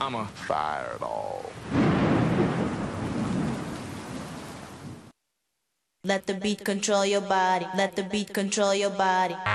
I'm a fireball. Let the beat control your body. Let the beat control your body.